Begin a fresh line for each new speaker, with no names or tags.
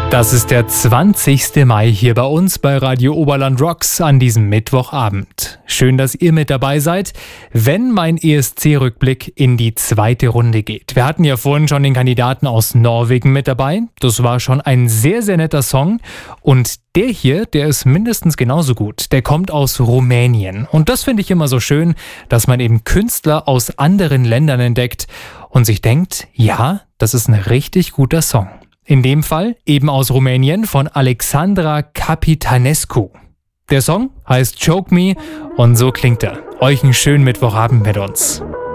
Das ist der 20. Mai hier bei uns bei Radio Oberland Rocks an diesem Mittwochabend. Schön, dass ihr mit dabei seid, wenn mein ESC-Rückblick in die zweite Runde geht. Wir hatten ja vorhin schon den Kandidaten aus Norwegen mit dabei. Das war schon ein sehr, sehr netter Song. Und der hier, der ist mindestens genauso gut. Der kommt aus Rumänien. Und das finde ich immer so schön, dass man eben Künstler aus anderen Ländern entdeckt und sich denkt, ja, das ist ein richtig guter Song. In dem Fall eben aus Rumänien von Alexandra Capitanescu. Der Song heißt Choke Me und so klingt er. Euch einen schönen Mittwochabend mit uns.